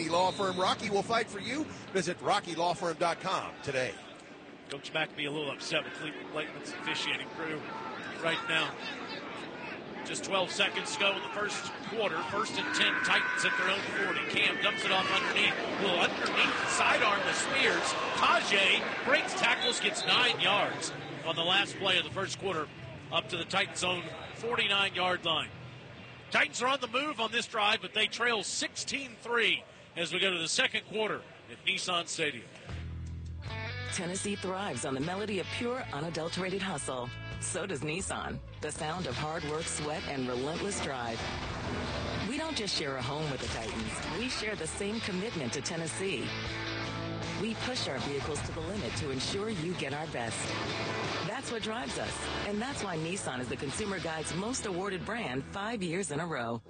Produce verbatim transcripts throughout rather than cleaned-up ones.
Rocky Law Firm. Rocky will fight for you. Visit rocky law firm dot com today. Coach Mack be a little upset with Cleveland Blakeman's officiating crew right now. Just twelve seconds to go in the first quarter. First and ten, Titans at their own forty. Cam dumps it off underneath. A little underneath sidearm to Spears. Tajay breaks tackles, gets nine yards on the last play of the first quarter up to the Titans' own forty-nine-yard line. Titans are on the move on this drive, but they trail sixteen three as we go to the second quarter at Nissan Stadium. Tennessee thrives on the melody of pure, unadulterated hustle. So does Nissan, the sound of hard work, sweat, and relentless drive. We don't just share a home with the Titans. We share the same commitment to Tennessee. We push our vehicles to the limit to ensure you get our best. That's what drives us, and that's why Nissan is the Consumer Guide's most awarded brand five years in a row.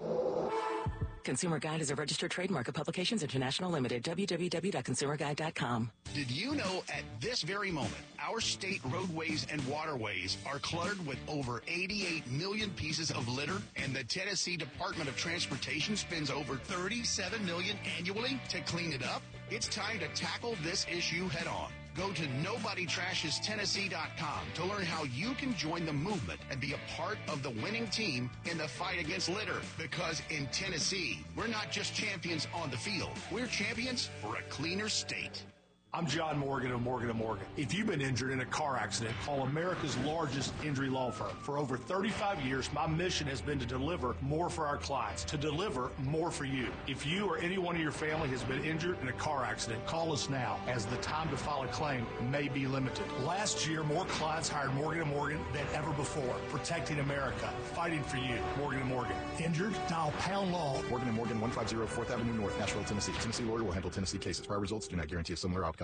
Consumer Guide is a registered trademark of Publications International Limited, w w w dot consumer guide dot com. Did you know at this very moment, our state roadways and waterways are cluttered with over eighty-eight million pieces of litter, and the Tennessee Department of Transportation spends over thirty-seven million dollars annually to clean it up? It's time to tackle this issue head on. Go to nobody trashes tennessee dot com to learn how you can join the movement and be a part of the winning team in the fight against litter. Because in Tennessee, we're not just champions on the field. We're champions for a cleaner state. I'm John Morgan of Morgan and Morgan. If you've been injured in a car accident, call America's largest injury law firm. For over thirty-five years, my mission has been to deliver more for our clients, to deliver more for you. If you or anyone in your family has been injured in a car accident, call us now, as the time to file a claim may be limited. Last year, more clients hired Morgan and Morgan than ever before, protecting America, fighting for you. Morgan and Morgan. Injured? Dial pound law. Morgan and Morgan, one fifty fourth Avenue North, Nashville, Tennessee. Tennessee lawyer will handle Tennessee cases. Prior results do not guarantee a similar outcome.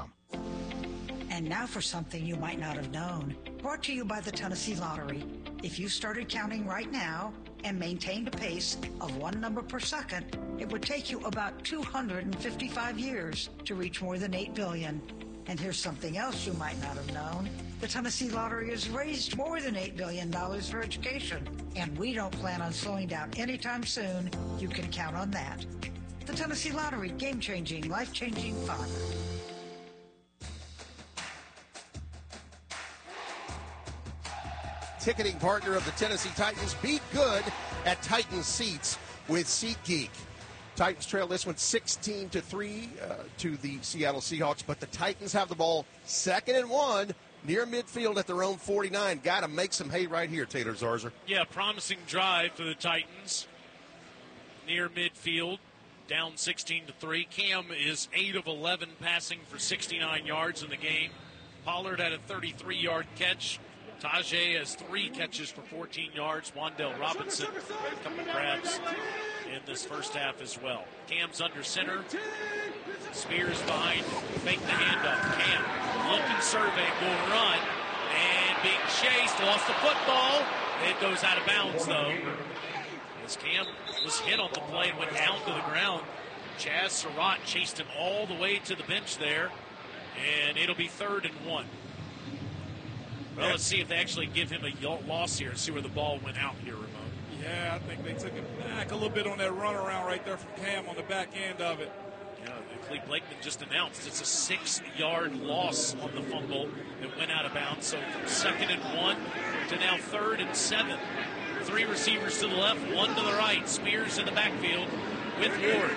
And now for something you might not have known. Brought to you by the Tennessee Lottery. If you started counting right now and maintained a pace of one number per second, it would take you about two hundred fifty-five years to reach more than eight billion dollars. And here's something else you might not have known. The Tennessee Lottery has raised more than eight billion dollars for education. And we don't plan on slowing down anytime soon. You can count on that. The Tennessee Lottery, game-changing, life-changing fun. Ticketing partner of the Tennessee Titans. Be good at Titan Seats with SeatGeek. Titans trail this one sixteen to three uh, to the Seattle Seahawks, but the Titans have the ball second and one near midfield at their own forty-nine. Got to make some hay right here, Taylor Zarzer. Yeah, promising drive for the Titans near midfield, down sixteen to three. Cam is eight of eleven passing for sixty-nine yards in the game. Pollard had a thirty-three-yard catch. Tajay has three catches for fourteen yards. Wandale Robinson, a couple of grabs in this first half as well. Cam's under center. Spears behind. Fake the handoff. Cam looking, survey, will run. And being chased. Lost the football. It goes out of bounds, though. As Cam was hit on the play and went down to the ground. Chaz Surratt chased him all the way to the bench there. And it'll be third and one. Well, let's see if they actually give him a loss here and see where the ball went out here, Ramon. Yeah, I think they took it back a little bit on that runaround right there from Cam on the back end of it. Yeah, Cleve Blakeman just announced it's a six-yard loss on the fumble that went out of bounds. So from second and one to now third and seven. Three receivers to the left, one to the right. Spears in the backfield with Ward.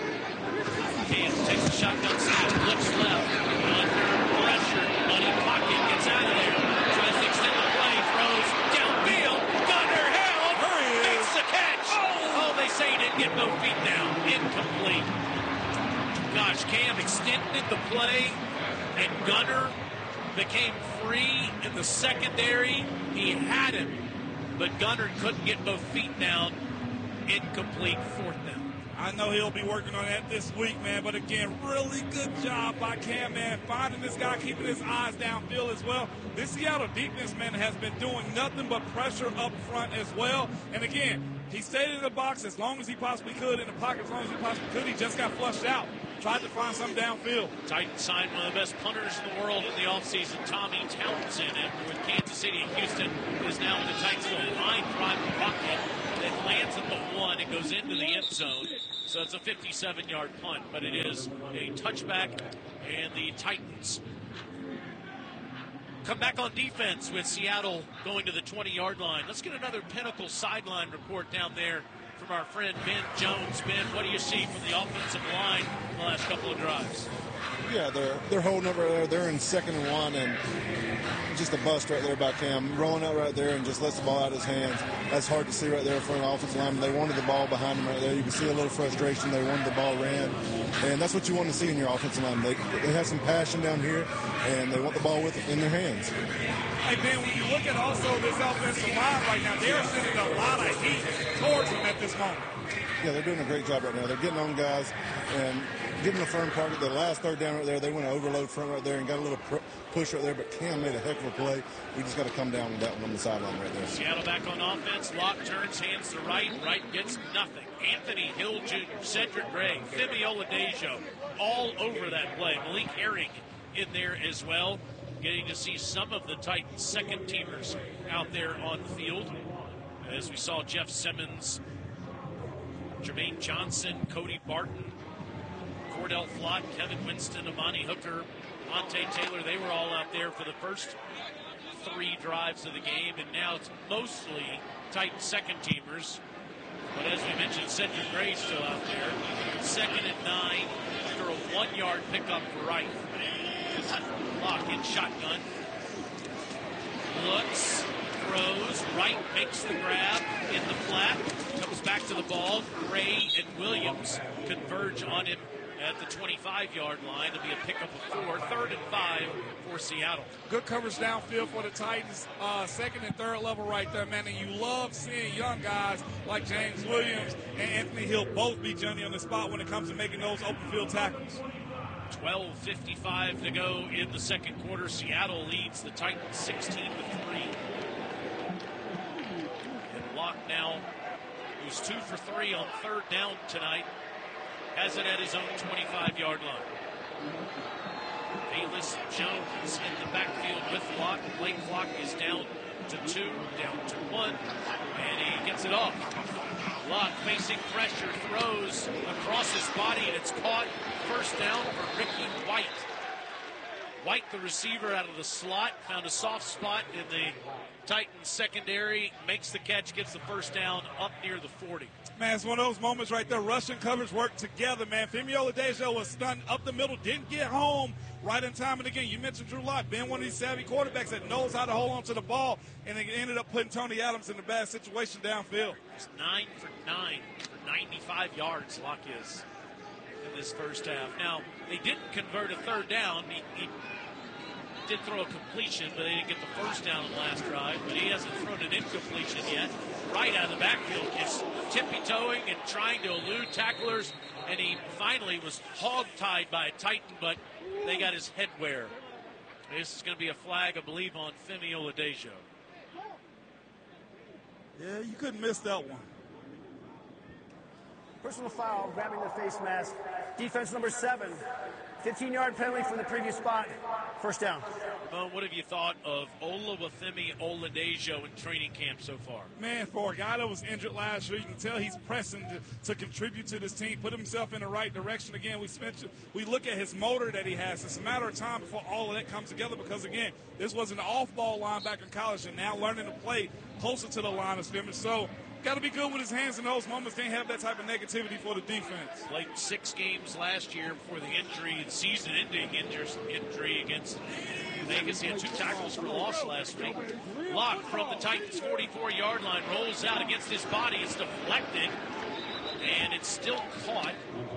Cam takes a shotgun snap, looks left, under pressure, money pocket, gets out of there. Tries to extend the play, throws downfield. Gunner held, makes the catch. Oh, they say he didn't get both feet down. Incomplete. Gosh, Cam extended the play, and Gunner became free in the secondary. He had him, but Gunner couldn't get both feet down. Incomplete, fourth down. I know he'll be working on that this week, man. But again, really good job by Cam, man, finding this guy, keeping his eyes downfield as well. This Seattle defense, man, has been doing nothing but pressure up front as well. And again, he stayed in the box as long as he possibly could, in the pocket as long as he possibly could. He just got flushed out. Tried to find some downfield. Titans signed one of the best punters in the world in the offseason, Tommy Townsend, after with Kansas City and Houston, is now in the Titans' line drive pocket that lands at the one and goes into the end zone. So it's a fifty-seven-yard punt, but it is a touchback, and the Titans come back on defense with Seattle going to the twenty-yard line. Let's get another Pinnacle sideline report down there from our friend Ben Jones. Ben, what do you see from the offensive line in the last couple of drives? Yeah, they're they're holding up right there. They're in second and one, and just a bust right there by Cam. Rolling out right there and just lets the ball out of his hands. That's hard to see right there for an offensive lineman. They wanted the ball behind them right there. You can see a little frustration. They wanted the ball ran. And that's what you want to see in your offensive line. They, they have some passion down here, and they want the ball with in their hands. Hey, Ben, when you look at also this offensive line right now, they're sending a lot of heat towards them at this moment. Yeah, they're doing a great job right now. They're getting on guys and getting a firm target. The last third down right there, they went to overload front right there and got a little pr- push right there, but Cam made a heck of a play. We just got to come down with that one on the sideline right there. Seattle back on offense. Locke turns, hands to right. Right gets nothing. Anthony Hill Junior, Cedric Gray, Femi Oladejo, all over that play. Malik Herring in there as well. Getting to see some of the Titans' second teamers out there on the field. As we saw Jeff Simmons, Jermaine Johnson, Cody Barton, Cordell Flott, Kevin Winston, Amani Hooker, Monte Taylor, they were all out there for the first three drives of the game, and now it's mostly Titans second teamers. But as we mentioned, Cedric Gray still out there. Second and nine after a one-yard pickup for Wright. Locke in shotgun. Looks, throws, Wright makes the grab in the flat, comes back to the ball. Gray and Williams converge on him at the twenty-five-yard line. It'll be a pickup of four, third and five for Seattle. Good coverage downfield for the Titans, uh, second and third level right there, man. And you love seeing young guys like James Williams and Anthony Hill both be Johnny on the spot when it comes to making those open field tackles. twelve fifty-five to go in the second quarter. Seattle leads the Titans sixteen to three. And Locke now, who's two for three on third down tonight, has it at his own twenty-five-yard line. Bayless Jones in the backfield with Locke. Play clock is down to two, down to one, and he gets it off. Locke facing pressure, throws across his body, and it's caught. First down for Ricky White. White, the receiver out of the slot, found a soft spot in the Titans secondary, makes the catch, gets the first down up near the forty. Man, it's one of those moments right there. Rush and coverage work together, man. Femi Oladejo was stunned up the middle, didn't get home right in time. And again, you mentioned Drew Lock, being one of these savvy quarterbacks that knows how to hold on to the ball, and it ended up putting Tony Adams in a bad situation downfield. It's nine for nine for ninety-five yards, Lock is in this first half. Now, they didn't convert a third down. He, he did throw a completion, but they didn't get the first down on the last drive. But he hasn't thrown an incompletion yet. Right out of the backfield, is tippy-toeing and trying to elude tacklers, and he finally was hog-tied by a Titan, but they got his head wear. This is going to be a flag, I believe, on Femi Oladejo. Yeah, you couldn't miss that one. Personal foul, grabbing the face mask. Defense number seven. fifteen-yard penalty from the previous spot. First down. Ramon, what have you thought of Oluwafemi Oladejo in training camp so far? Man, for a guy that was injured last year, you can tell he's pressing to, to contribute to this team, put himself in the right direction. Again, we mentioned, we look at his motor that he has. It's a matter of time before all of that comes together because, again, this was an off-ball linebacker in college and now learning to play closer to the line of scrimmage. So, got to be good with his hands in those moments. Didn't have that type of negativity for the defense. Played six games last year before the injury, the season-ending injury against Vegas. He had two tackles for loss last week. Locke from the Titans' forty-four-yard line rolls out against his body. It's deflected, and it's still caught.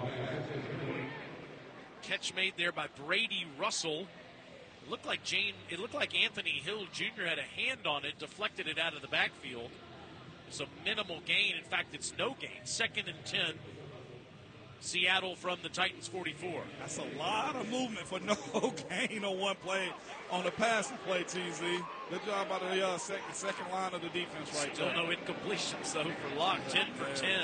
Catch made there by Brady Russell. It looked like Jane. It looked like Anthony Hill Junior had a hand on it, deflected it out of the backfield. It's a minimal gain. In fact, it's no gain. Second and ten. Seattle from the Titans forty-four. That's a lot of movement for no gain on one play on the passing play, T Z. Good job by the uh, second, second line of the defense right Still there. Still no incompletions, though, for Locke. ten for ten.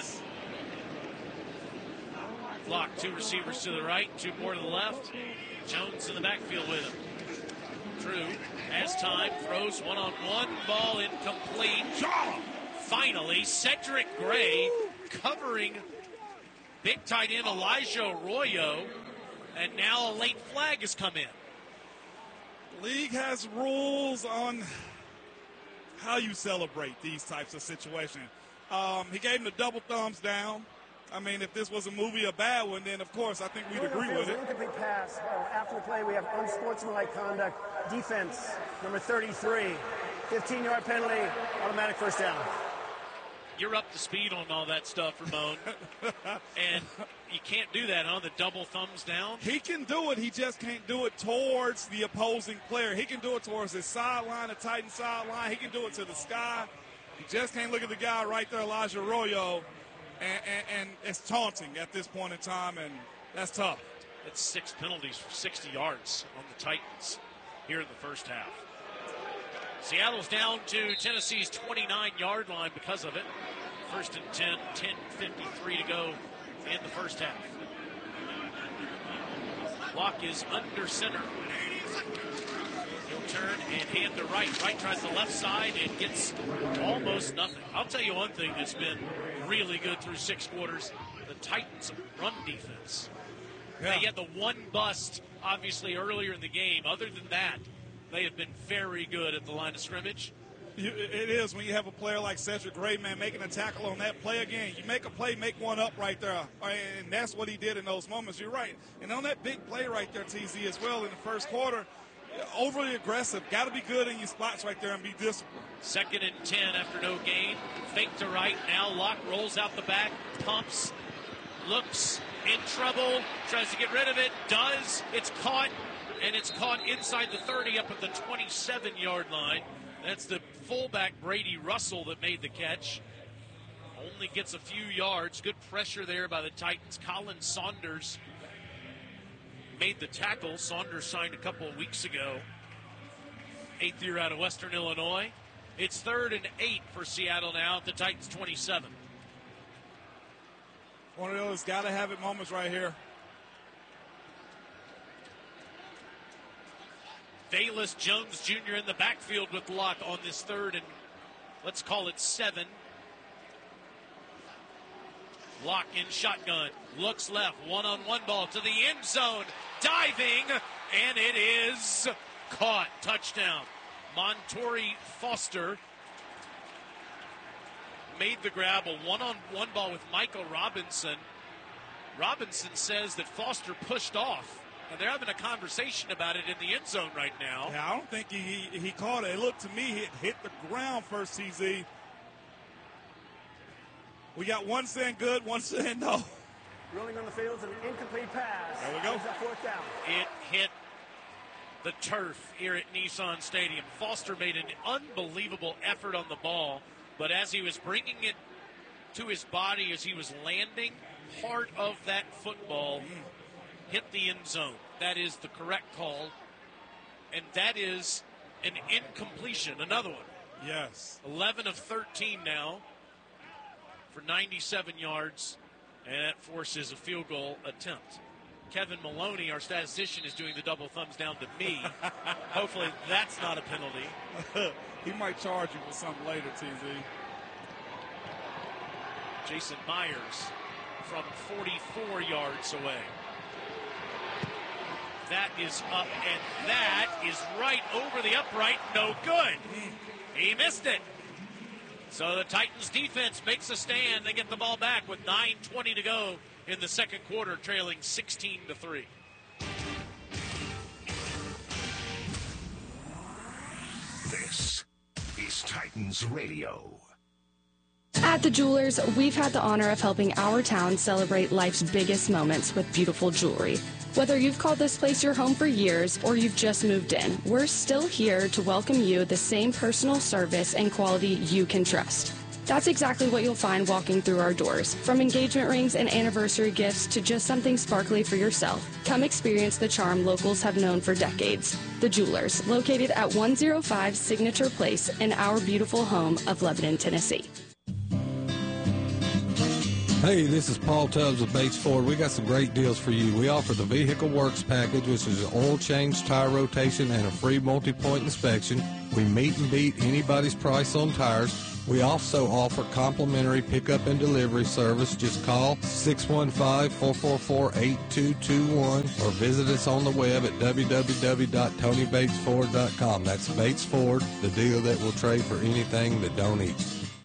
Locke, two receivers to the right, two more to the left. Jones in the backfield with him. Drew has time, throws one-on-one, ball incomplete. Finally, Cedric Gray covering big tight end Elijah Arroyo, and now a late flag has come in. League has rules on how you celebrate these types of situations. Um, he gave him the double thumbs down. I mean, if this was a movie, a bad one, then, of course, I think we'd agree with it. Incomplete pass. Uh, after the play, we have unsportsmanlike conduct. Defense, number thirty-three. fifteen-yard penalty, automatic first down. You're up to speed on all that stuff, Ramon. And you can't do that, huh? The double thumbs down? He can do it. He just can't do it towards the opposing player. He can do it towards his sideline, the Titan sideline. He can do it to the sky. He just can't look at the guy right there, Elijah Arroyo, and, and, and it's taunting at this point in time, and that's tough. That's six penalties for sixty yards on the Titans here in the first half. Seattle's down to Tennessee's twenty-nine-yard line because of it. First and ten, ten fifty-three to go in the first half. Locke is under center. He'll turn and hand to right. Right tries the left side and gets almost nothing. I'll tell you one thing that's been really good through six quarters, the Titans' run defense. Yeah. They had the one bust, obviously, earlier in the game. Other than that, they have been very good at the line of scrimmage. You, it is when you have a player like Cedric Gray, man, making a tackle on that play again. You make a play, make one up right there. And that's what he did in those moments. You're right. And on that big play right there, T Z, as well in the first quarter, overly aggressive. Got to be good in your spots right there and be disciplined. Second and ten after no gain. Fake to right. Now Locke rolls out the back, pumps, looks in trouble, tries to get rid of it, does. It's caught, and it's caught inside the thirty up at the twenty-seven-yard line. That's the fullback Brady Russell that made the catch. Only gets a few yards. Good pressure there by the Titans. Colin Saunders made the tackle. Saunders signed a couple of weeks ago. Eighth year out of Western Illinois. It's third and eight for Seattle now at the Titans twenty-seven. One of those got-to-have-it moments right here. Velus Jones Junior in the backfield with Locke on this third and let's call it seven. Locke in shotgun, looks left, one-on-one ball to the end zone, diving, and it is caught. Touchdown. Montori Foster made the grab, a one-on-one ball with Michael Robinson. Robinson says that Foster pushed off. And they're having a conversation about it in the end zone right now. Yeah, I don't think he he, he caught it. It looked to me it hit the ground first, T Z. We got one saying good, one saying no. Rolling on the field, an incomplete pass. There we go. That fourth down. It hit the turf here at Nissan Stadium. Foster made an unbelievable effort on the ball, but as he was bringing it to his body, as he was landing, part of that football hit the end zone. That is the correct call, and that is an incompletion, another one. Yes. eleven of thirteen now for ninety-seven yards, and that forces a field goal attempt. Kevin Maloney, our statistician, is doing the double thumbs down to me. Hopefully that's not a penalty. He might charge you for something later, T Z. Jason Myers from forty-four yards away. That is up, and that is right over the upright. No good. He missed it. So the Titans defense makes a stand. They get the ball back with nine twenty to go in the second quarter, trailing sixteen to three. This is Titans Radio. At the Jewelers, we've had the honor of helping our town celebrate life's biggest moments with beautiful jewelry. Whether you've called this place your home for years or you've just moved in, we're still here to welcome you the same personal service and quality you can trust. That's exactly what you'll find walking through our doors. From engagement rings and anniversary gifts to just something sparkly for yourself. Come experience the charm locals have known for decades. The Jewelers, located at one oh five Signature Place in our beautiful home of Lebanon, Tennessee. Hey, this is Paul Tubbs of Bates Ford. We got some great deals for you. We offer the Vehicle Works package, which is an oil change, tire rotation, and a free multi-point inspection. We meet and beat anybody's price on tires. We also offer complimentary pickup and delivery service. Just call six one five, four four four, eight two two one or visit us on the web at w w w dot tony bates ford dot com. That's Bates Ford, the dealer that will trade for anything that don't eat.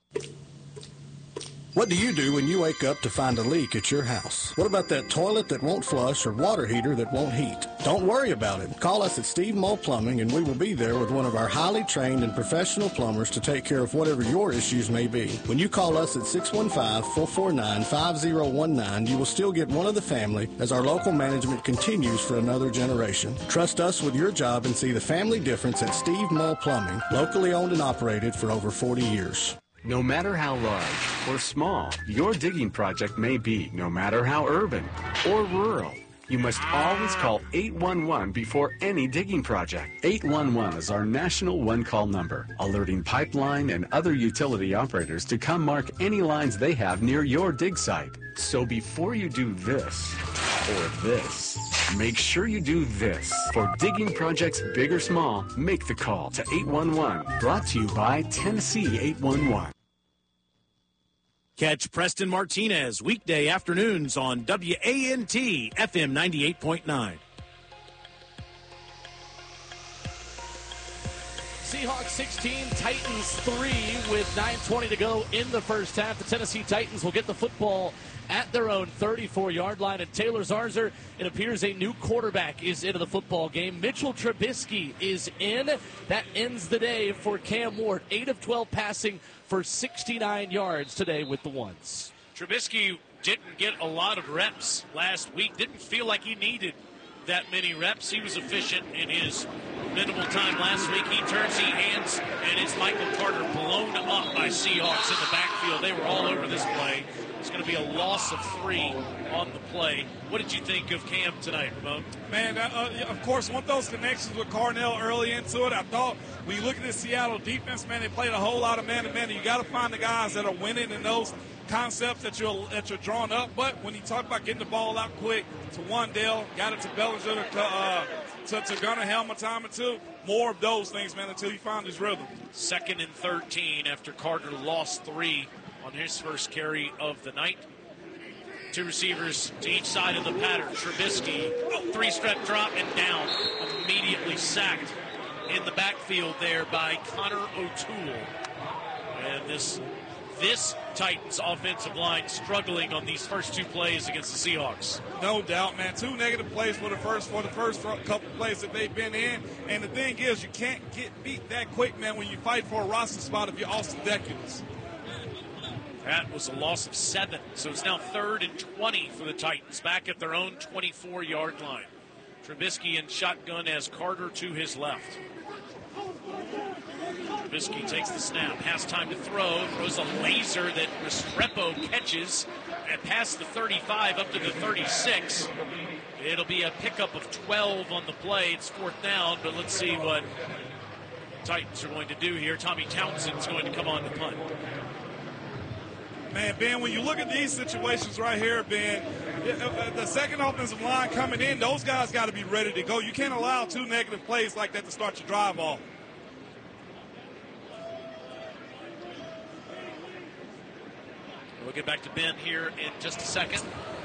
What do you do when you wake up to find a leak at your house? What about that toilet that won't flush or water heater that won't heat? Don't worry about it. Call us at Steve Mull Plumbing and we will be there with one of our highly trained and professional plumbers to take care of whatever your issues may be. When you call us at six one five, four four nine, five zero one nine, you will still get one of the family as our local management continues for another generation. Trust us with your job and see the family difference at Steve Mull Plumbing, locally owned and operated for over forty years. No matter how large or small your digging project may be, no matter how urban or rural, you must always call eight one one before any digging project. eight one one is our national one-call number, alerting pipeline and other utility operators to come mark any lines they have near your dig site. So before you do this or this, make sure you do this. For digging projects big or small, make the call to eight one one. Brought to you by Tennessee eight one one. Catch Preston Martinez weekday afternoons on W A N T F M ninety-eight point nine. Seahawks sixteen, Titans three with nine twenty to go in the first half. The Tennessee Titans will get the football at their own thirty-four-yard line. And Taylor Zarzour, it appears a new quarterback is into the football game. Mitchell Trubisky is in. That ends the day for Cam Ward. eight of twelve passing for sixty-nine yards today with the ones. Trubisky didn't get a lot of reps last week. Didn't feel like he needed that many reps. He was efficient in his minimal time last week. He turns, he hands, and it's Michael Carter blown up by Seahawks in the backfield. They were all over this play. It's going to be a loss of three on the play. What did you think of Cam tonight, Ramon? Man, uh, of course, one of those connections with Carnell early into it. I thought when you look at the Seattle defense, man, they played a whole lot of man-to-man. You got to find the guys that are winning in those concepts that you're that you're drawing up. But when you talk about getting the ball out quick to Wandale, got it to Bellinger, to, uh, to, to Gunnar Helm a time or two, more of those things, man, until you find his rhythm. Second and thirteen after Carter lost three on his first carry of the night. Two receivers to each side of the pattern. Trubisky, three-step drop and down. Immediately sacked in the backfield there by Connor O'Toole. And this this Titans offensive line struggling on these first two plays against the Seahawks. No doubt, man. Two negative plays for the first for the first couple plays that they've been in. And the thing is, you can't get beat that quick, man, when you fight for a roster spot if you're Austin Deckens. That was a loss of seven, so it's now third and twenty for the Titans, back at their own twenty-four-yard line. Trubisky in shotgun as Carter to his left. Trubisky takes the snap, has time to throw, throws a laser that Restrepo catches and past the thirty-five up to the thirty-six. It'll be a pickup of twelve on the play. It's fourth down, but let's see what Titans are going to do here. Tommy Townsend's going to come on to punt. Man, Ben, when you look at these situations right here, Ben, the second offensive line coming in, those guys got to be ready to go. You can't allow two negative plays like that to start your drive off. We'll get back to Ben here in just a second.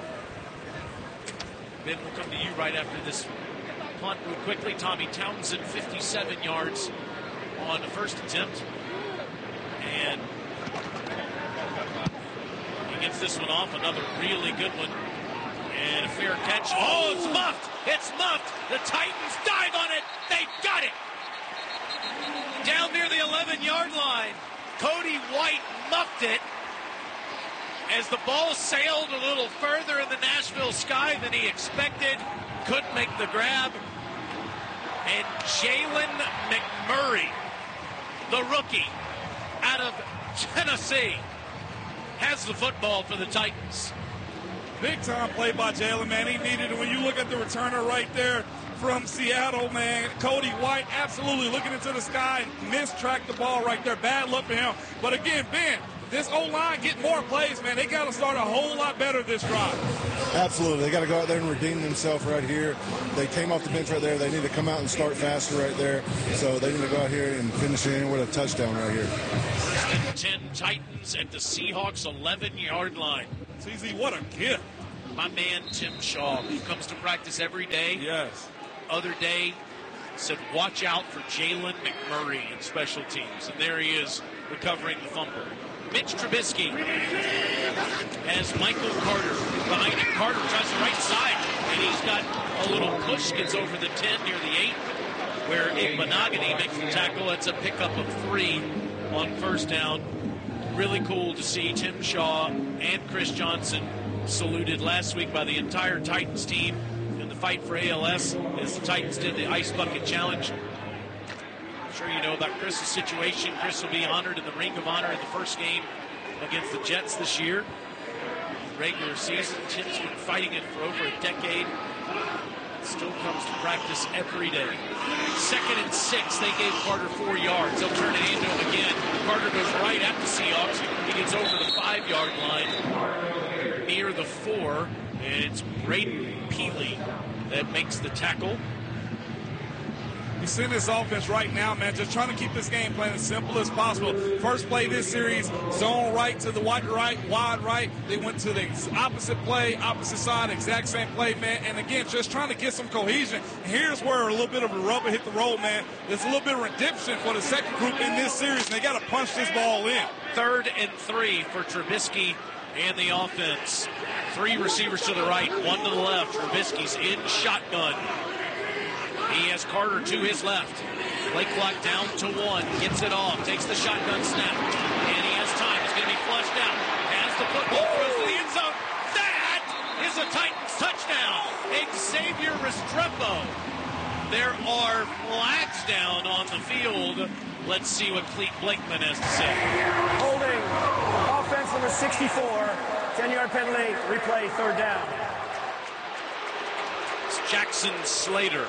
Ben, we'll come to you right after this punt real quickly. Tommy Townsend, fifty-seven yards on the first attempt. And he gets this one off, another really good one. And a fair catch. Oh, it's muffed. It's muffed. The Titans dive on it. They got it. Down near the eleven-yard line. Cody White muffed it as the ball sailed a little further in the Nashville sky than he expected. Couldn't make the grab. And Jalen McMurray, the rookie out of Tennessee, has the football for the Titans. Big time play by Jalen, man. He needed it. When you look at the returner right there, from Seattle, man. Cody White absolutely looking into the sky and mistracked the ball right there. Bad luck for him. But again, Ben, this O-line getting more plays, man. They got to start a whole lot better this drive. Absolutely. They got to go out there and redeem themselves right here. They came off the bench right there. They need to come out and start faster right there. So they need to go out here and finish it in with a touchdown right here. First and ten Titans at the Seahawks eleven-yard line. C Z, what a gift. My man Tim Shaw, who comes to practice every day. Yes. Other day said, watch out for Jalen McMurray in special teams. And there he is recovering the fumble. Mitch Trubisky has Michael Carter behind him. Carter tries the right side, and he's got a little push, gets over the ten near the eight, where Igbenogany makes the tackle. It's a pickup of three on first down. Really cool to see Tim Shaw and Chris Johnson saluted last week by the entire Titans team in the fight for A L S as the Titans did the Ice Bucket Challenge. I'm sure you know about Chris's situation. Chris will be honored in the Ring of Honor in the first game against the Jets this year. Regular season, Tim's been fighting it for over a decade. Still comes to practice every day. Second and six, they gave Carter four yards. They'll turn it into him again. Carter goes right at the Seahawks. He gets over the five-yard line near the four, and it's Braden Peely that makes the tackle. You see this offense right now, man, just trying to keep this game plan as simple as possible. First play this series, zone right to the wide right, wide right. They went to the opposite play, opposite side, exact same play, man. And again, just trying to get some cohesion. And here's where a little bit of a rubber hit the road, man. There's a little bit of redemption for the second group in this series, and they got to punch this ball in. Third and three for Trubisky and the offense. Three receivers to the right, one to the left. Trubisky's in shotgun. He has Carter to his left. Play clock down to one. Gets it off. Takes the shotgun snap. And he has time. He's going to be flushed out. Has the football. Throws to the end zone. That is a Titans touchdown. Xavier Restrepo. There are flags down on the field. Let's see what Clete Blakeman has to say. Holding. Offense number sixty-four. ten-yard penalty. Replay. Third down. It's Jackson Slater.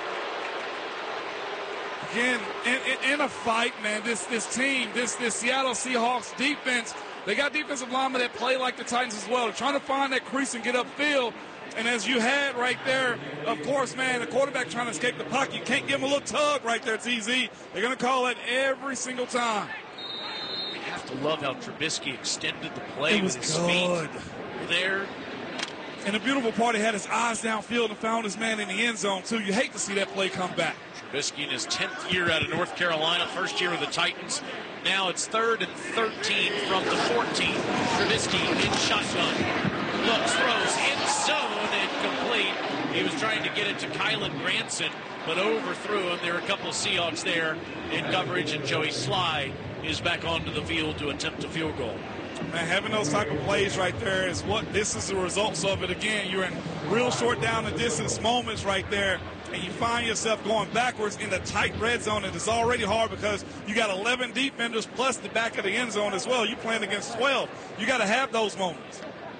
Again, in, in, in a fight, man, this this team, this this Seattle Seahawks defense, they got defensive linemen that play like the Titans as well. They're trying to find that crease and get upfield. And as you had right there, of course, man, the quarterback trying to escape the pocket. You can't give him a little tug right there, T Z. They're going to call it every single time. You have to love how Trubisky extended the play it was with his good. feet there. And the beautiful part, he had his eyes downfield and found his man in the end zone, too. You hate to see that play come back. Trubisky in his tenth year out of North Carolina, first year with the Titans. Now it's third and thirteen from the fourteen. Trubisky in shotgun. Looks, throws, in zone, incomplete. He was trying to get it to Kylan Granson, but overthrew him. There are a couple of Seahawks there in coverage, and Joey Sly is back onto the field to attempt a field goal. Man, having those type of plays right there is what this is the results of it. Again, you're in real short down the distance moments right there, and you find yourself going backwards in the tight red zone, and it's already hard because you got eleven defenders plus the back of the end zone as well. You're playing against twelve. You got to have those moments.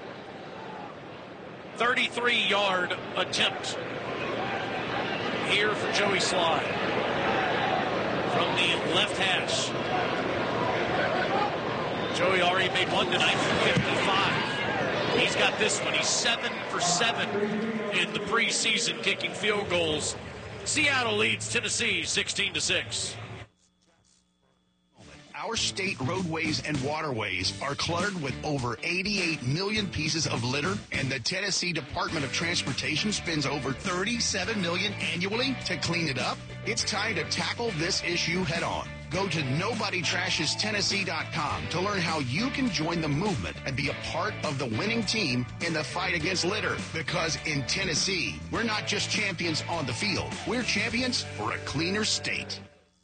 thirty-three-yard attempt here for Joey Sly from the left hash. Joey already made one tonight from fifty-five. He's got this one. He's seven for seven in the preseason kicking field goals. Seattle leads Tennessee sixteen to six. Our state roadways and waterways are cluttered with over eighty-eight million pieces of litter, and the Tennessee Department of Transportation spends over thirty-seven million dollars annually to clean it up. It's time to tackle this issue head on. Go to nobody trashes tennessee dot com to learn how you can join the movement and be a part of the winning team in the fight against litter. Because in Tennessee, we're not just champions on the field. We're champions for a cleaner state.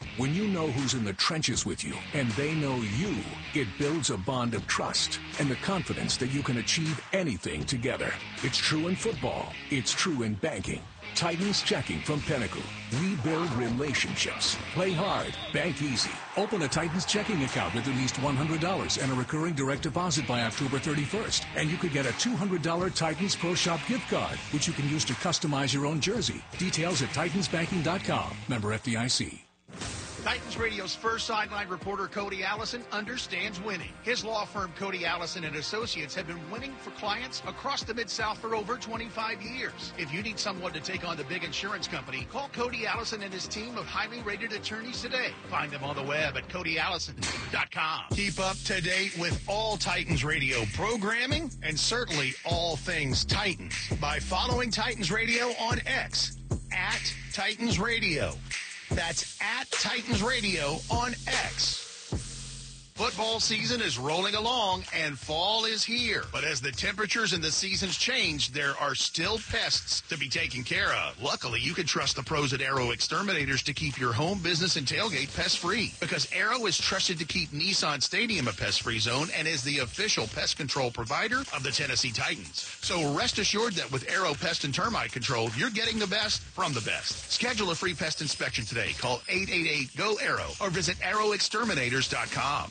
When you know who's in the trenches with you and they know you, it builds a bond of trust and the confidence that you can achieve anything together. It's true in football. It's true in banking. Titans Checking from Pinnacle. We build relationships. Play hard. Bank easy. Open a Titans checking account with at least one hundred dollars and a recurring direct deposit by October thirty-first. And you could get a two hundred dollars Titans Pro Shop gift card, which you can use to customize your own jersey. Details at titans banking dot com. Member F D I C. Titans Radio's first sideline reporter, Cody Allison, understands winning. His law firm, Cody Allison and Associates, have been winning for clients across the Mid-South for over twenty-five years. If you need someone to take on the big insurance company, call Cody Allison and his team of highly rated attorneys today. Find them on the web at cody allison dot com. Keep up to date with all Titans Radio programming and certainly all things Titans by following Titans Radio on X at Titans Radio. That's at Titans Radio on X. Football season is rolling along and fall is here. But as the temperatures and the seasons change, there are still pests to be taken care of. Luckily, you can trust the pros at Arrow Exterminators to keep your home, business, and tailgate pest-free. Because Arrow is trusted to keep Nissan Stadium a pest-free zone and is the official pest control provider of the Tennessee Titans. So rest assured that with Arrow Pest and Termite Control, you're getting the best from the best. Schedule a free pest inspection today. Call eight eight eight, G O, ARROW or visit arrow exterminators dot com.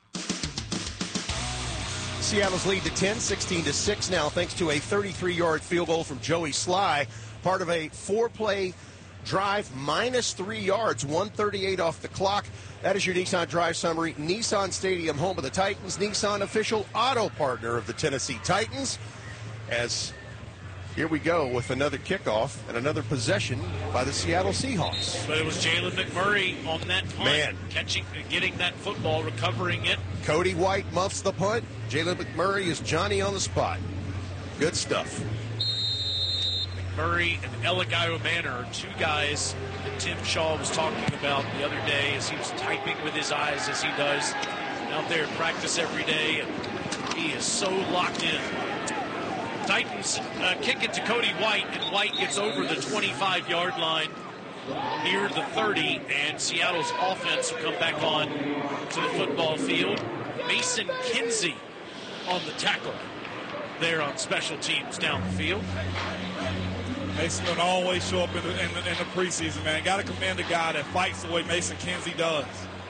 Seattle's lead to ten, sixteen to six now, thanks to a thirty-three-yard field goal from Joey Sly, part of a four-play drive, minus three yards, one thirty-eight off the clock. That is your Nissan Drive summary. Nissan Stadium, home of the Titans. Nissan, official auto partner of the Tennessee Titans. As here we go with another kickoff and another possession by the Seattle Seahawks. But it was Jalen McMurray on that punt, Man. catching, getting that football, recovering it. Cody White muffs the punt. Jalen McMurray is Johnny on the spot. Good stuff. McMurray and Eligayo Manor are two guys that Tim Shaw was talking about the other day as he was typing with his eyes as he does out there in practice every day. And he is so locked in. Titans uh, kick it to Cody White, and White gets over the twenty-five-yard line near the thirty, and Seattle's offense will come back on to the football field. Mason Kinsey on the tackle there on special teams down the field. Mason don't always show up in the, in the, in the preseason, man. Got to commend a guy that fights the way Mason Kinsey does.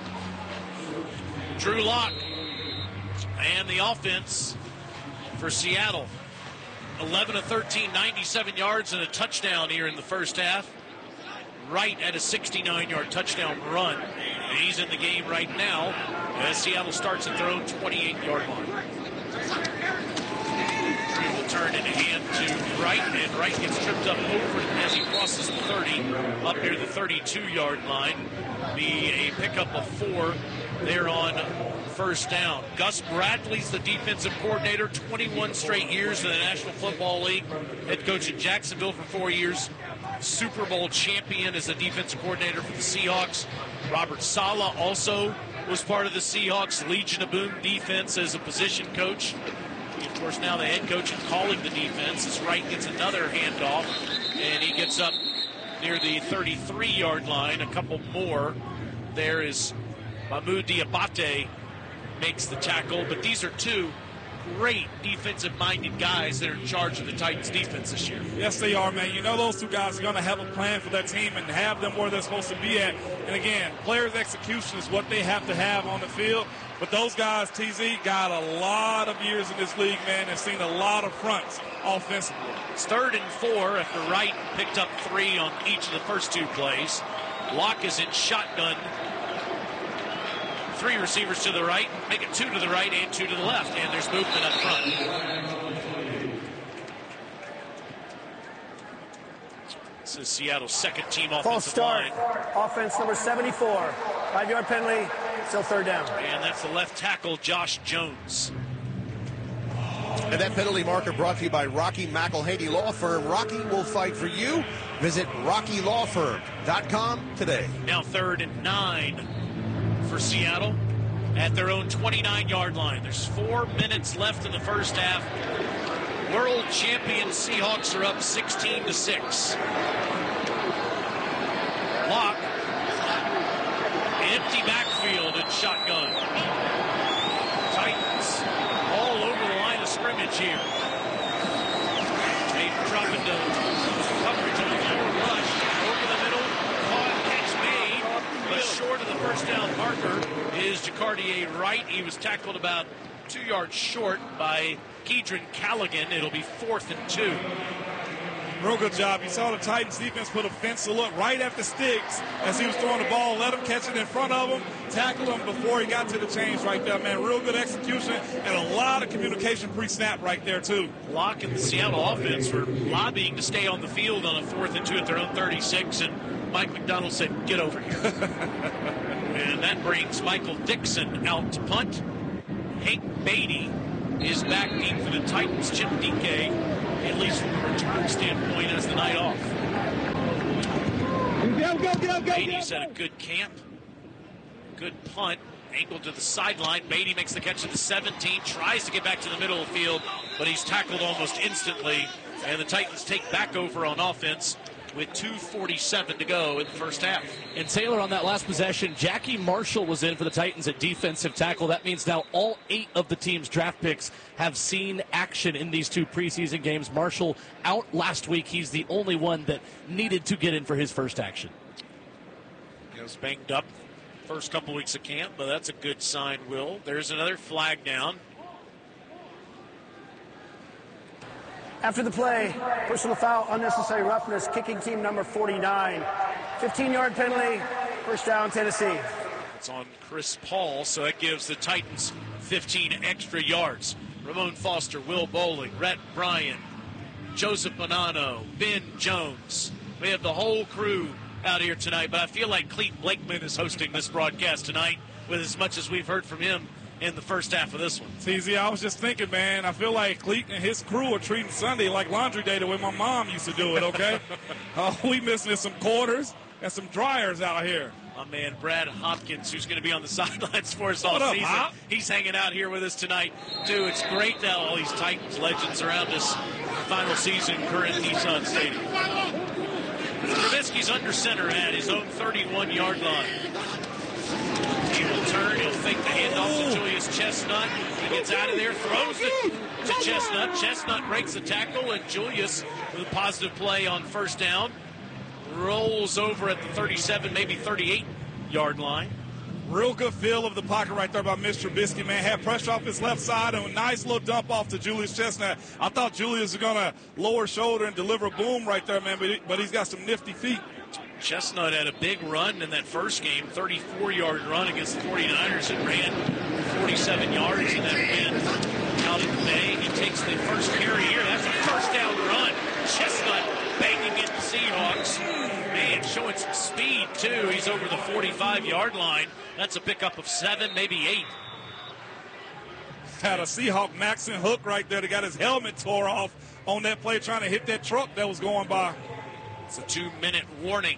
Drew Lock and the offense for Seattle. eleven of thirteen, ninety-seven yards and a touchdown here in the first half. Right at a sixty-nine-yard touchdown run. And he's in the game right now as Seattle starts at their own twenty-eight-yard line. Drew will turn in a hand to Wright, and Wright gets tripped up over it as he crosses the thirty, up near the thirty-two-yard line. Be a pickup of four there on first down. Gus Bradley's the defensive coordinator, twenty-one straight years in the National Football League. Head coach at Jacksonville for four years. Super Bowl champion as the defensive coordinator for the Seahawks. Robert Saleh also was part of the Seahawks Legion of Boom defense as a position coach. He, of course, now the head coach and calling the defense as Wright gets another handoff, and he gets up near the thirty-three-yard line. A couple more. There is Mahmoud Diabate makes the tackle, but these are two great defensive-minded guys that are in charge of the Titans defense this year. Yes, they are, man. You know those two guys are going to have a plan for their team and have them where they're supposed to be at. And, again, players' execution is what they have to have on the field. But those guys, T Z, got a lot of years in this league, man, and seen a lot of fronts offensively. It's third and four after Wright picked up three on each of the first two plays. Locke is in shotgun. Three receivers to the right, make it two to the right and two to the left, and there's movement up front. This is Seattle's second team offensive False start. line. Offense number seventy-four. Five-yard penalty, still third down. And that's the left tackle, Josh Jones. And that penalty marker brought to you by Rocky McElhaney Law Firm. Rocky will fight for you. Visit rocky law firm dot com today. Now third and nine for Seattle at their own twenty-nine-yard line. There's four minutes left in the first half. World champion Seahawks are up sixteen to six. Locke coverage here. They drop into coverage on the forward rush. Over the middle. Caught, catch made. But short of the first down marker is Jacardier Wright. He was tackled about two yards short by Keedron Callaghan. It'll be fourth and two. Real good job. You saw the Titans defense put a fence to look right at the sticks as he was throwing the ball, let him catch it in front of him, tackle him before he got to the chains right there, man. Real good execution and a lot of communication pre-snap right there, too. Locke and the Seattle offense were lobbying to stay on the field on a fourth and two at their own thirty-six, and Mike McDonald said, get over here. And that brings Michael Dixon out to punt. Hank Beatty is back deep for the Titans. Chip Dike, at least from a return standpoint, has the night off. Go, go, go, go, Beatty's at a good camp. Good punt. Angled to the sideline. Beatty makes the catch at the seventeen. Tries to get back to the middle of the field, but he's tackled almost instantly. And the Titans take back over on offense with two forty-seven to go in the first half. And Taylor, on that last possession, Jackie Marshall was in for the Titans at defensive tackle. That means now all eight of the team's draft picks have seen action in these two preseason games. Marshall out last week. He's the only one that needed to get in for his first action. He was banged up first couple weeks of camp, but that's a good sign, Will. There's another flag down. After the play, personal foul, unnecessary roughness, kicking team number forty-nine. fifteen-yard penalty, first down, Tennessee. It's on Chris Paul, so that gives the Titans fifteen extra yards. Ramon Foster, Will Bowling, Rhett Bryan, Joseph Bonanno, Ben Jones. We have the whole crew out here tonight, but I feel like Clete Blakeman is hosting this broadcast tonight with as much as we've heard from him in the first half of this one. T Z, I was just thinking, man, I feel like Cleet and his crew are treating Sunday like laundry day the way my mom used to do it, okay? uh, we missing some quarters and some dryers out here. My man Brad Hopkins, who's going to be on the sidelines for us all What up, season. Hop? He's hanging out here with us tonight, too. It's great to have all these Titans legends around us. Final season, current Nissan Stadium. Trubisky's under center at his own thirty-one-yard line. He will turn. He'll fake the handoff to Julius Chestnut. He gets out of there, throws it to Chestnut. Chestnut breaks the tackle, and Julius, with a positive play on first down, rolls over at the thirty-seven, maybe thirty-eight-yard line. Real good feel of the pocket right there by Mister Trubisky, man. Had pressure off his left side and a nice little dump off to Julius Chestnut. I thought Julius was going to lower shoulder and deliver a boom right there, man, but, he, but he's got some nifty feet. Chestnut had a big run in that first game, thirty-four-yard run against the forty-niners, and ran forty-seven yards in that win out in May. He takes the first carry here. That's a first down run. Chestnut banging into Seahawks. Man, showing some speed, too. He's over the forty-five-yard line. That's a pickup of seven, maybe eight. Had a Seahawk Maxon hook right there that got his helmet tore off on that play trying to hit that truck that was going by. It's a two-minute warning.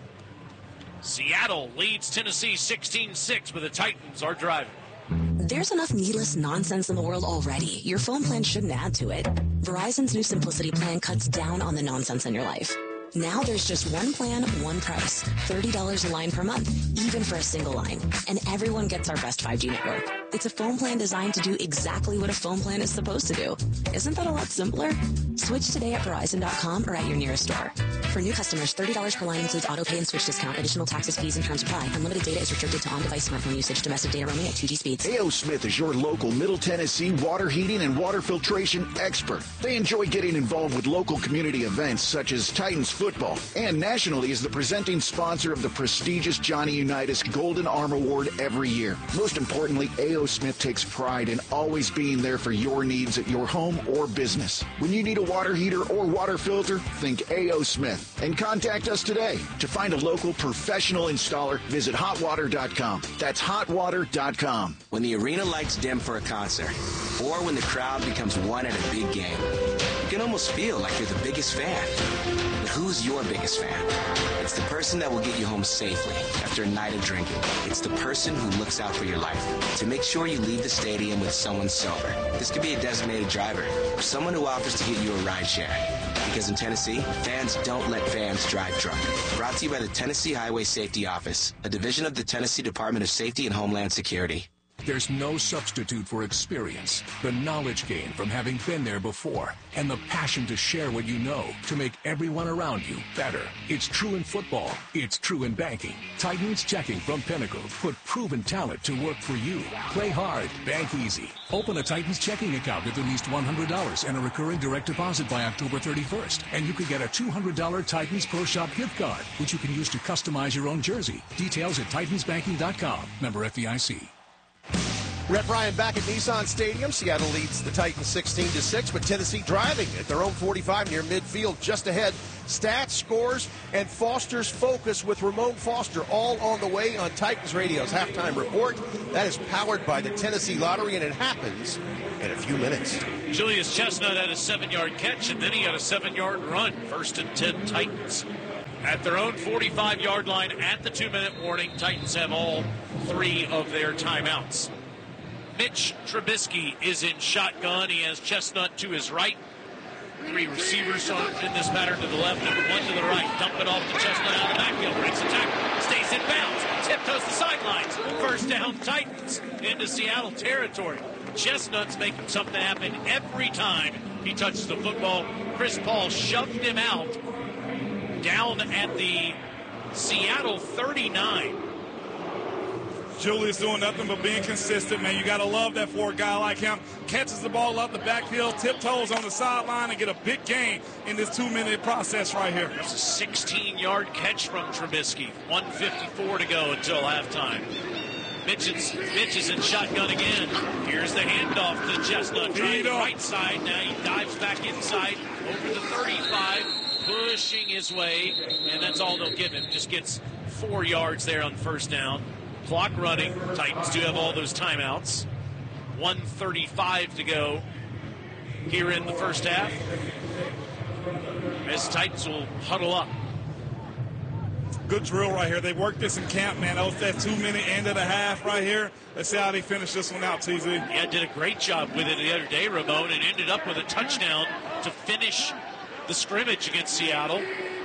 Seattle leads Tennessee sixteen six, but the Titans are driving. There's enough needless nonsense in the world already. Your phone plan shouldn't add to it. Verizon's new Simplicity plan cuts down on the nonsense in your life. Now there's just one plan, one price. thirty dollars a line per month, even for a single line. And everyone gets our best five G network. It's a phone plan designed to do exactly what a phone plan is supposed to do. Isn't that a lot simpler? Switch today at Verizon dot com or at your nearest store. For new customers, thirty dollars per line includes auto pay and switch discount. Additional taxes, fees, and terms apply. Unlimited data is restricted to on-device smartphone usage. Domestic data roaming at two G speeds. A O. Smith is your local Middle Tennessee water heating and water filtration expert. They enjoy getting involved with local community events such as Titans football, and nationally is the presenting sponsor of the prestigious Johnny Unitas Golden Arm Award every year. Most importantly, A O. Smith takes pride in always being there for your needs at your home or business. When you need a water heater or water filter, think A O. Smith and contact us today. To find a local professional installer, visit hot water dot com. That's hot water dot com. When the arena lights dim for a concert, or when the crowd becomes one at a big game, you can almost feel like you're the biggest fan. But who's your biggest fan? It's the person that will get you home safely after a night of drinking. It's the person who looks out for your life to make sure you leave the stadium with someone sober. This could be a designated driver or someone who offers to get you a ride share. Because in Tennessee, fans don't let fans drive drunk. Brought to you by the Tennessee Highway Safety Office, a division of the Tennessee Department of Safety and Homeland Security. There's no substitute for experience, the knowledge gained from having been there before, and the passion to share what you know to make everyone around you better. It's true in football. It's true in banking. Titans Checking from Pinnacle put proven talent to work for you. Play hard. Bank easy. Open a Titans checking account with at least one hundred dollars and a recurring direct deposit by October thirty-first. And you could get a two hundred dollars Titans Pro Shop gift card, which you can use to customize your own jersey. Details at titans banking dot com. Member F D I C. Rhett Bryan back at Nissan Stadium. Seattle leads the Titans sixteen to six, but Tennessee driving at their own forty-five near midfield, just ahead. Stats, scores, and Foster's Focus with Ramon Foster all on the way on Titans Radio's halftime report. That is powered by the Tennessee Lottery, and it happens in a few minutes. Julius Chestnut had a seven-yard catch, and then he had a seven-yard run. First and ten Titans. At their own forty-five-yard line at the two-minute warning, Titans have all three of their timeouts. Mitch Trubisky is in shotgun. He has Chestnut to his right. Three receivers in this pattern to the left and one to the right. Dump it off to Chestnut out of the backfield. Breaks the tackle. Stays in bounds. Tiptoes the sidelines. First down Titans into Seattle territory. Chestnut's making something happen every time he touches the football. Chris Paul shoved him out down at the Seattle thirty-nine. Julius doing nothing but being consistent, man. You got to love that for a guy like him. Catches the ball out the backfield, tiptoes on the sideline, and get a big gain in this two-minute process right here. That's a sixteen-yard catch from Trubisky. one fifty-four to go until halftime. Mitch is, Mitch is in shotgun again. Here's the handoff to Chestnut. Trying the right side. Now he dives back inside over the thirty-five, pushing his way, and that's all they'll give him. Just gets four yards there on first down. Clock running. Titans do have all those timeouts. one thirty-five to go here in the first half, as Titans will huddle up. Good drill right here. They worked this in camp, man. That was that two-minute end of the half right here. Let's see how they finish this one out, T Z. Yeah, did a great job with it the other day, Ramon, and ended up with a touchdown to finish the scrimmage against Seattle.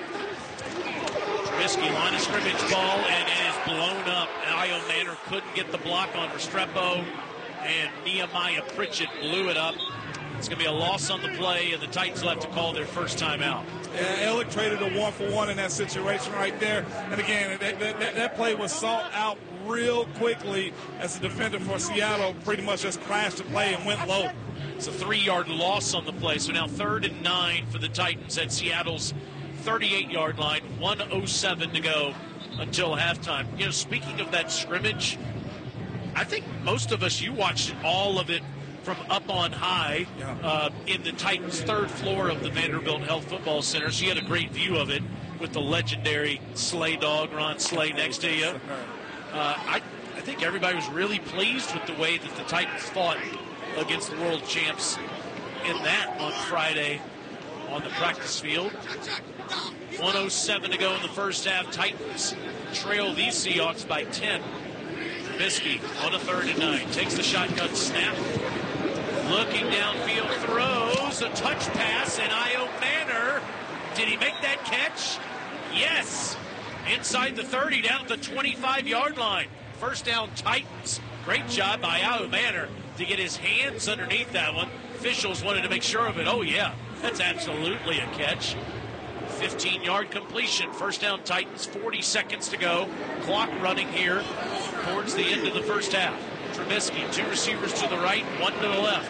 Trubisky line of scrimmage ball, and it is blown up. Io Manor couldn't get the block on Restrepo, and Nehemiah Pritchett blew it up. It's going to be a loss on the play, and the Titans will have to call their first timeout. Yeah, Ellick traded a one for one in that situation right there. And again, that, that, that play was sought out real quickly as the defender for Seattle pretty much just crashed the play and went low. It's a three-yard loss on the play. So now third and nine for the Titans at Seattle's thirty-eight-yard line. one oh seven to go until halftime. You know, speaking of that scrimmage, I think most of us, you watched all of it from up on high uh, in the Titans' third floor of the Vanderbilt Health Football Center. So you had a great view of it with the legendary Slay Dog, Ron Slay, next to you. Uh, I, I think everybody was really pleased with the way that the Titans fought against the world champs in that on Friday on the practice field. one oh seven to go in the first half. Titans trail these Seahawks by ten. Trubisky on a third and nine. Takes the shotgun snap. Looking downfield, throws a touch pass, and Io Manor. Did he make that catch? Yes. Inside the thirty, down at the twenty-five-yard line. First down, Titans. Great job by Io Manor to get his hands underneath that one. Officials wanted to make sure of it. Oh, yeah, that's absolutely a catch. fifteen-yard completion. First down, Titans. forty seconds to go. Clock running here towards the end of the first half. Trubisky, two receivers to the right, one to the left.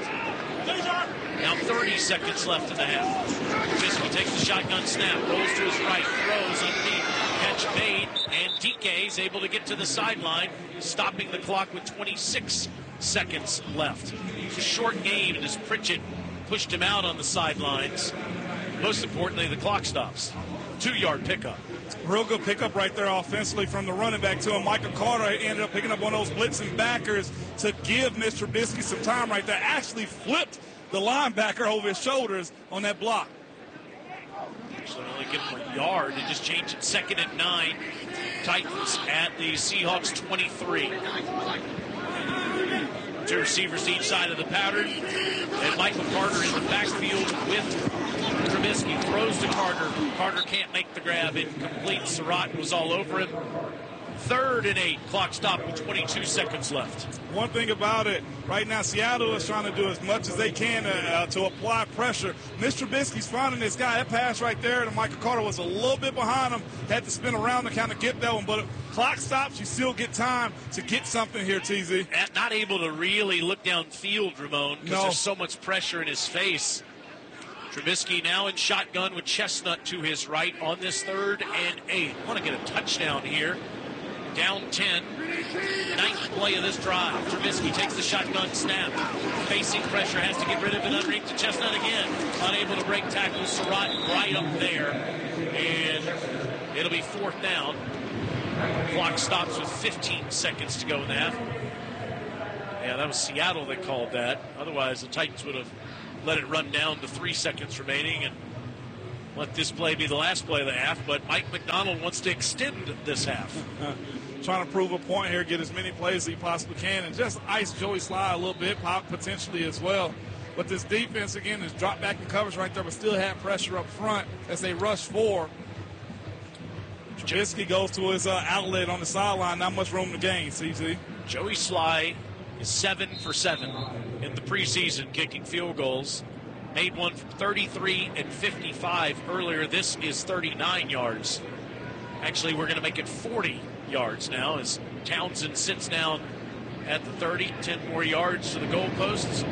Now thirty seconds left in the half. Trubisky takes the shotgun snap, rolls to his right, throws underneath, catch made, and D K is able to get to the sideline, stopping the clock with twenty-six seconds left. It's a short game, and as Pritchett pushed him out on the sidelines, most importantly, the clock stops. Two-yard pickup. Real good pickup right there offensively from the running back to him. Michael Carter ended up picking up one of those blitzing backers to give Mister Trubisky some time right there. Actually flipped the linebacker over his shoulders on that block. Actually only give him a yard. It just changed it. Second and nine. Titans at the Seahawks twenty-three. Two receivers to each side of the pattern. And Michael Carter in the backfield with Trubisky. Throws to Carter. Carter can't make the grab. Incomplete. Surratt was all over him. Third and eight. Clock stopped with twenty-two seconds left. One thing about it, right now Seattle is trying to do as much as they can uh, to apply pressure. Mister Trubisky's finding this guy. That pass right there to Michael Carter was a little bit behind him. Had to spin around to kind of get that one. But if clock stops, you still get time to get something here, T Z. Not able to really look downfield, Ramon, because No. there's so much pressure in his face. Trubisky now in shotgun with Chestnut to his right on this third and eight. Want to get a touchdown here. Down ten. Ninth play of this drive. Trubisky takes the shotgun snap. Facing pressure, has to get rid of it underneath to Chestnut again. Unable to break tackle. Surratt right up there. And it'll be fourth down. Clock stops with fifteen seconds to go in the half. Yeah, that was Seattle that called that. Otherwise, the Titans would have let it run down to three seconds remaining and let this play be the last play of the half. But Mike McDonald wants to extend this half. Trying to prove a point here, get as many plays as he possibly can, and just ice Joey Sly a little bit, pop potentially as well. But this defense, again, is dropped back in coverage right there, but still have pressure up front as they rush four. Trubisky goes to his uh, outlet on the sideline. Not much room to gain, C Z. Joey Sly is seven for seven in the preseason kicking field goals. Made one from thirty-three and fifty-five earlier. This is thirty-nine yards. Actually, we're going to make it forty yards now as Townsend sits down at the thirty. ten more yards to the goalposts.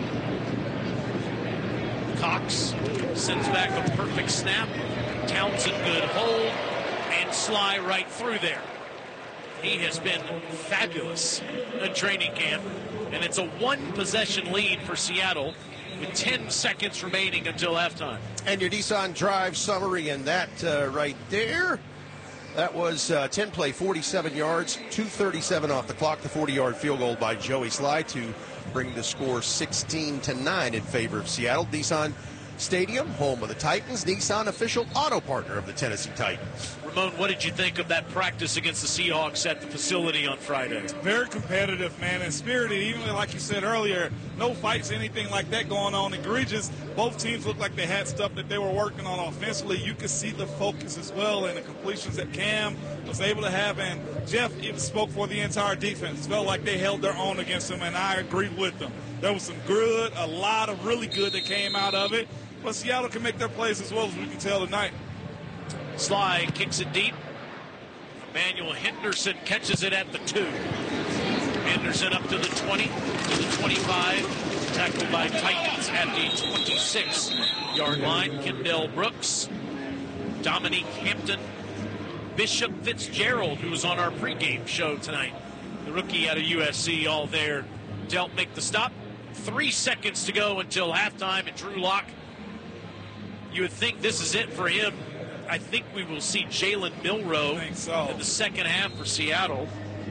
Cox sends back a perfect snap. Townsend good hold. And Sly right through there. He has been fabulous in training camp. And it's a one-possession lead for Seattle with ten seconds remaining until halftime. And your Nissan Drive summary, and that uh, right there, that was uh, ten play, forty-seven yards, two thirty-seven off the clock, the forty-yard field goal by Joey Sly to bring the score sixteen to nine in favor of Seattle. Nissan Stadium, home of the Titans, Nissan official auto partner of the Tennessee Titans. Ramon, what did you think of that practice against the Seahawks at the facility on Friday? Very competitive, man, and spirited. Even like you said earlier, no fights, anything like that going on. Egregious. Both teams looked like they had stuff that they were working on offensively. You could see the focus as well and the completions that Cam was able to have. And Jeff even spoke for the entire defense. It felt like they held their own against them, and I agreed with them. There was some good, a lot of really good that came out of it. But Seattle can make their plays as well as we can tell tonight. Sly kicks it deep. Emmanuel Henderson catches it at the two. Henderson up to the twenty, to the twenty-five. Tackled by Titans at the twenty-six-yard line. Kendall Brooks, Dominique Hampton, Bishop Fitzgerald, who was on our pregame show tonight. The rookie out of U S C, all there to help make the stop. Three seconds to go until halftime, and Drew Lock, you would think this is it for him. I think we will see Jalen Milroe so. in the second half for Seattle.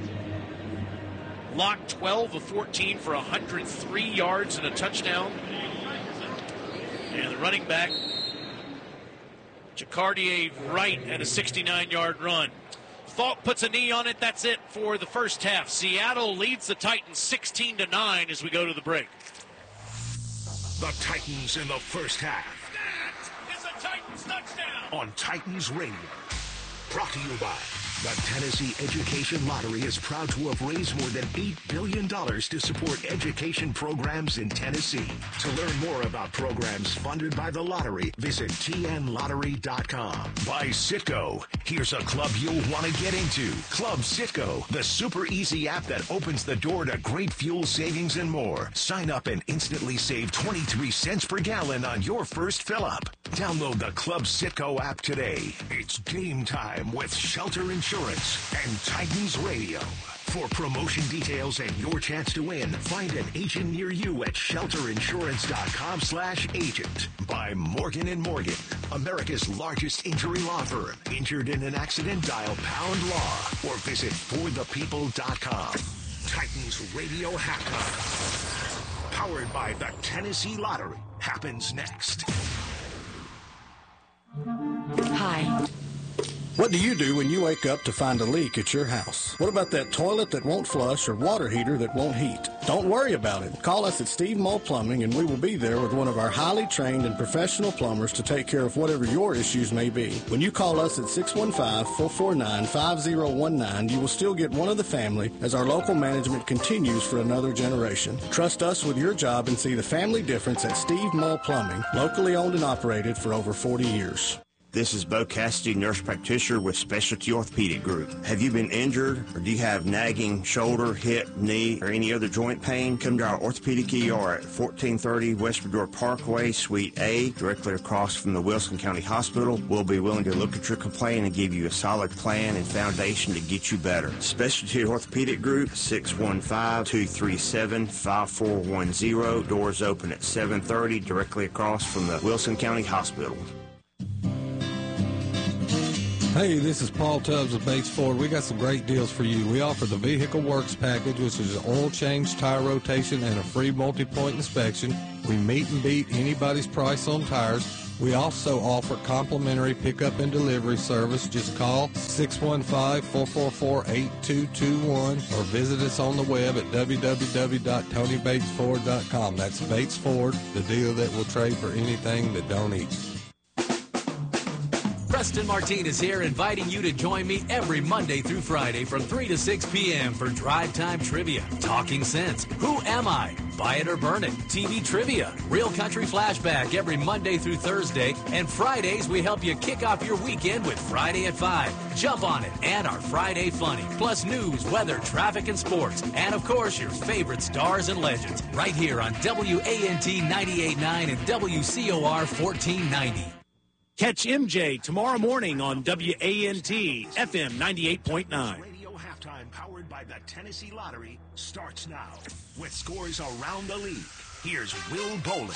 Lock twelve of fourteen for one hundred three yards and a touchdown. And the running back, Jacardier Wright, at a sixty-nine-yard run. Falk puts a knee on it. That's it for the first half. Seattle leads the Titans sixteen to nine as we go to the break. The Titans in the first half. It's a Titans touchdown. On Titans Radio. Brought to you by the Tennessee Education Lottery is proud to have raised more than eight billion dollars to support education programs in Tennessee. To learn more about programs funded by the lottery, visit T N lottery dot com. By Citgo. Here's a club you'll want to get into. Club Citgo, the super easy app that opens the door to great fuel savings and more. Sign up and instantly save twenty-three cents per gallon on your first fill up. Download the Club Citgo app today. It's game time with Shelter Insurance and Titans Radio. For promotion details and your chance to win, find an agent near you at shelter insurance dot com slash agent. By Morgan and Morgan, America's largest injury law firm. Injured in an accident, dial pound law or visit for the people dot com. Titans Radio Halftime. Powered by the Tennessee Lottery. Happens next. Hi. What do you do when you wake up to find a leak at your house? What about that toilet that won't flush or water heater that won't heat? Don't worry about it. Call us at Steve Mole Plumbing and we will be there with one of our highly trained and professional plumbers to take care of whatever your issues may be. When you call us at six one five, four four nine, five zero one nine, you will still get one of the family as our local management continues for another generation. Trust us with your job and see the family difference at Steve Mole Plumbing, locally owned and operated for over forty years. This is Bo Cassidy, nurse practitioner with Specialty Orthopedic Group. Have you been injured or do you have nagging shoulder, hip, knee, or any other joint pain? Come to our orthopedic E R at fourteen thirty West Medora Parkway, Suite A, directly across from the Wilson County Hospital. We'll be willing to look at your complaint and give you a solid plan and foundation to get you better. Specialty Orthopedic Group, six one five, two three seven, five four one zero. Doors open at seven thirty, directly across from the Wilson County Hospital. Hey, this is Paul Tubbs of Bates Ford. We got some great deals for you. We offer the Vehicle Works Package, which is an oil change, tire rotation, and a free multi-point inspection. We meet and beat anybody's price on tires. We also offer complimentary pickup and delivery service. Just call six one five, four four four, eight two two one or visit us on the web at w w w dot tony bates ford dot com. That's Bates Ford, the dealer that will trade for anything that don't eat. Preston Martinez here, inviting you to join me every Monday through Friday from three to six p.m. for Drive Time Trivia, Talking Sense, Who Am I?, Buy It or Burn It, T V Trivia, Real Country Flashback every Monday through Thursday, and Fridays we help you kick off your weekend with Friday at five. Jump on it, and our Friday Funny, plus news, weather, traffic, and sports, and of course your favorite stars and legends, right here on W A N T ninety-eight point nine and W C O R fourteen ninety. Catch M J tomorrow morning on W A N T F M ninety-eight point nine. Radio Halftime, powered by the Tennessee Lottery, starts now with scores around the league. Here's Will Bowling.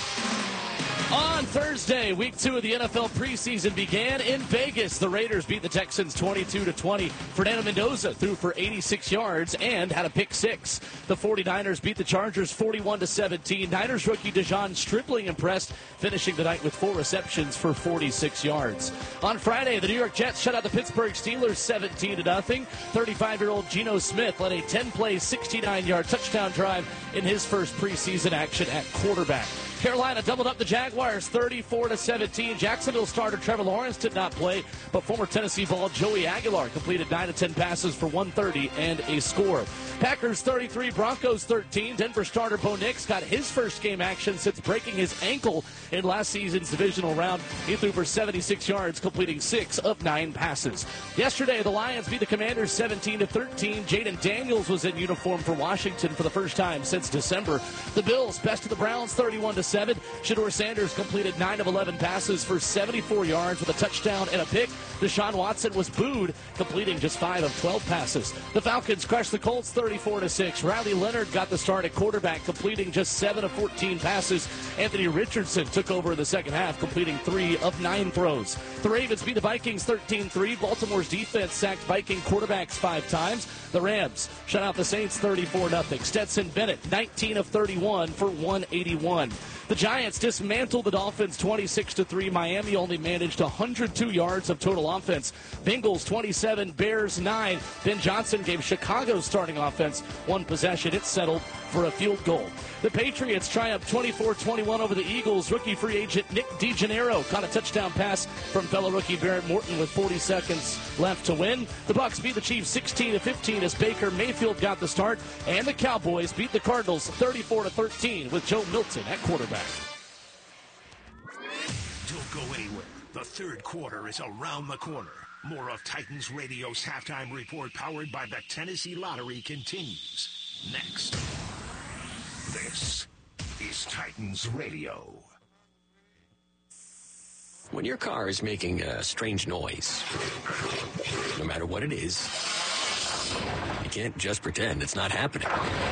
On Thursday, week two of the N F L preseason began in Vegas. The Raiders beat the Texans twenty-two to twenty. Fernando Mendoza threw for eighty-six yards and had a pick six. The 49ers beat the Chargers forty-one to seventeen. Niners rookie Dejon Stripling impressed, finishing the night with four receptions for forty-six yards. On Friday, the New York Jets shut out the Pittsburgh Steelers seventeen to nothing. thirty-five-year-old Geno Smith led a ten-play, sixty-nine-yard touchdown drive in his first preseason action at quarterback. Carolina doubled up the Jaguars thirty-four to seventeen. Jacksonville starter Trevor Lawrence did not play, but former Tennessee Ball Joey Aguilar completed nine to ten passes for one thirty and a score. Packers thirty-three, Broncos thirteen. Denver starter Bo Nix got his first game action since breaking his ankle in last season's divisional round. He threw for seventy-six yards, completing six of nine passes. Yesterday, the Lions beat the Commanders seventeen to thirteen. Jaden Daniels was in uniform for Washington for the first time since December. The Bills bested the Browns thirty-one to seven. Shedeur Sanders completed nine of eleven passes for seventy-four yards with a touchdown and a pick. Deshaun Watson was booed, completing just five of twelve passes. The Falcons crushed the Colts thirty-four to six. Riley Leonard got the start at quarterback, completing just seven of fourteen passes. Anthony Richardson took over in the second half, completing three of nine throws. The Ravens beat the Vikings thirteen three. Baltimore's defense sacked Viking quarterbacks five times. The Rams shut out the Saints thirty-four nothing. Stetson Bennett, nineteen of thirty-one for one eighty-one. The Giants dismantled the Dolphins twenty-six to three. Miami only managed one hundred two yards of total offense. Bengals twenty-seven, Bears nine. Ben Johnson gave Chicago's starting offense one possession. It settled for a field goal. The Patriots triumphed twenty-four twenty-one over the Eagles. Rookie free agent Nick DeGennaro caught a touchdown pass from fellow rookie Barrett Morton with forty seconds left to win. The Bucs beat the Chiefs sixteen to fifteen as Baker Mayfield got the start, and the Cowboys beat the Cardinals thirty-four to thirteen with Joe Milton at quarterback. Don't go anywhere. The third quarter is around the corner. More of Titans Radio's halftime report, powered by the Tennessee Lottery, continues next. This is Titans Radio. When your car is making a strange noise, no matter what it is, you can't just pretend it's not happening.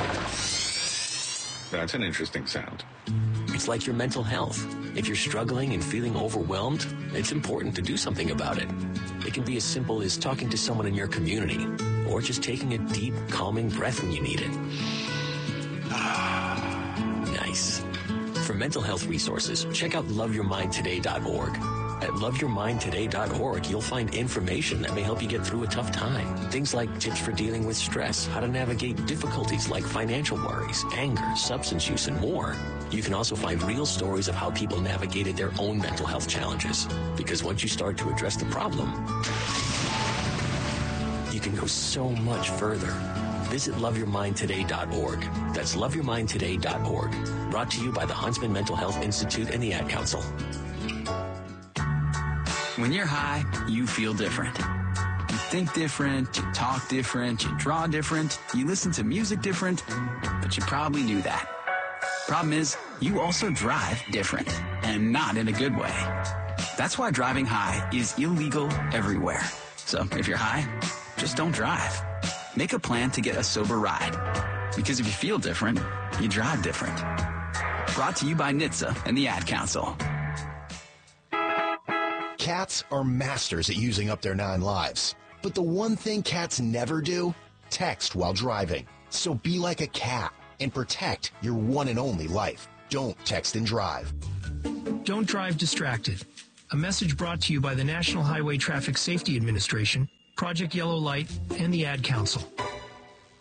That's an interesting sound. It's like your mental health. If you're struggling and feeling overwhelmed, it's important to do something about it. It can be as simple as talking to someone in your community, or just taking a deep, calming breath when you need it. Nice. For mental health resources, check out love your mind today dot org. At love your mind today dot org, you'll find information that may help you get through a tough time. Things like tips for dealing with stress, how to navigate difficulties like financial worries, anger, substance use, and more. You can also find real stories of how people navigated their own mental health challenges. Because once you start to address the problem, you can go so much further. Visit love your mind today dot org. That's love your mind today dot org. Brought to you by the Huntsman Mental Health Institute and the Ad Council. When you're high, you feel different. You think different, you talk different, you draw different, you listen to music different, but you probably knew that. Problem is, you also drive different, and not in a good way. That's why driving high is illegal everywhere. So if you're high, just don't drive. Make a plan to get a sober ride. Because if you feel different, you drive different. Brought to you by N H T S A and the Ad Council. Cats are masters at using up their nine lives. But the one thing cats never do? Text while driving. So be like a cat and protect your one and only life. Don't text and drive. Don't drive distracted. A message brought to you by the National Highway Traffic Safety Administration, Project Yellow Light, and the Ad Council.